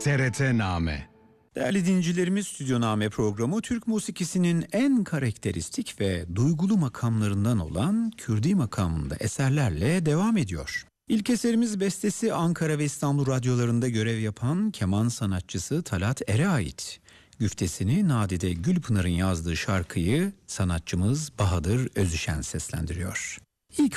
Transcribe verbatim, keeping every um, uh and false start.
T R T Name. Değerli dinleyicilerimiz, Stüdyoname programı Türk musikisinin en karakteristik ve duygulu makamlarından olan Kürdi makamında eserlerle devam ediyor. İlk eserimiz bestesi Ankara ve İstanbul radyolarında görev yapan keman sanatçısı Talat Er'e ait. Güftesini Nadide Gülpınar'ın yazdığı şarkıyı sanatçımız Bahadır Özüşen seslendiriyor.